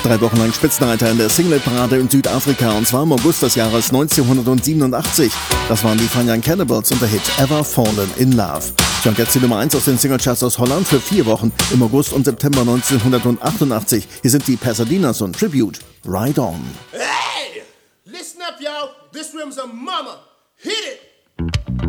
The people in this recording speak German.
3 Wochen lang Spitzenreiter in der Singleparade in Südafrika, und zwar im August des Jahres 1987. Das waren die Fine Young Cannibals und der Hit Ever Fallen in Love. Und jetzt die Nummer 1 aus den Singlecharts aus Holland für 4 Wochen im August und September 1988. Hier sind die Pasadenas und Tribute, Ride On. Hey! Listen up, y'all. This room's a mama. Hit it!